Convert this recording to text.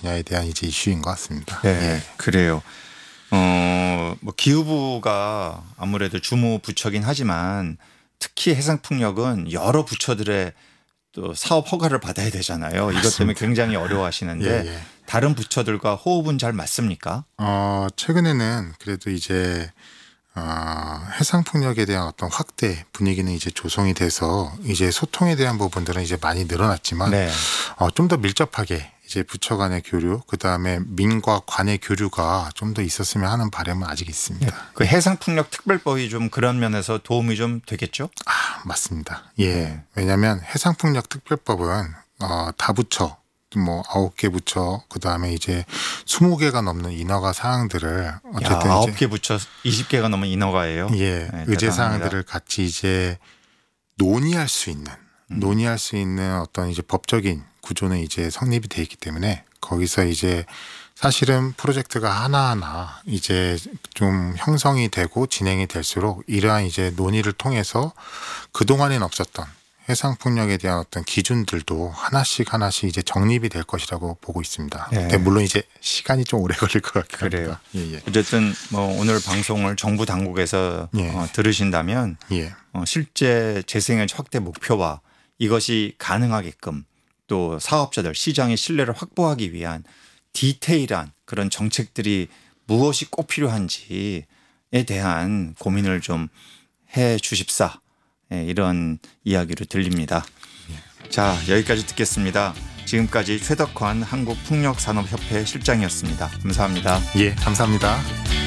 것이냐에 대한 이제 이슈인 것 같습니다. 네, 예. 그래요. 뭐 기후부가 아무래도 주무 부처긴 하지만 특히 해상풍력은 여러 부처들의 또 사업 허가를 받아야 되잖아요. 이것 때문에 굉장히 어려워하시는데 예, 예. 다른 부처들과 호흡은 잘 맞습니까? 최근에는 그래도 이제 해상 풍력에 대한 어떤 확대 분위기는 이제 조성이 돼서 이제 소통에 대한 부분들은 이제 많이 늘어났지만 네. 좀 더 밀접하게 이제 부처 간의 교류, 그 다음에 민과 관의 교류가 좀 더 있었으면 하는 바람은 아직 있습니다. 그 해상풍력 특별법이 좀 그런 면에서 도움이 좀 되겠죠? 맞습니다. 예. 왜냐하면 해상풍력 특별법은 다부처 뭐 9개 부처 그다음에 이제 20개가 넘는 인허가 사항들을 어쨌든 9개 부처 20개가 넘은 인허가예요. 예. 네, 의제 대단합니다. 사항들을 같이 이제 논의할 수 있는 어떤 이제 법적인 구조는 이제 성립이 돼 있기 때문에 거기서 이제 사실은 프로젝트가 하나하나 이제 좀 형성이 되고 진행이 될수록 이러한 이제 논의를 통해서 그동안엔 없었던 해상풍력에 대한 어떤 기준들도 하나씩 이제 정립이 될 것이라고 보고 있습니다. 네. 근데 물론 이제 시간이 좀 오래 걸릴 것 같긴 그래요. 합니다. 예, 예. 어쨌든 뭐 오늘 방송을 정부 당국에서 예. 들으신다면 예. 실제 재생에너지 확대 목표와 이것이 가능하게끔 또 사업자들 시장의 신뢰를 확보하기 위한 디테일한 그런 정책들이 무엇이 꼭 필요한지에 대한 고민을 좀 해 주십사. 이런 이야기로 들립니다. 자, 여기까지 듣겠습니다. 지금까지 최덕환 한국풍력산업협회 실장이었습니다. 감사합니다. 예, 감사합니다.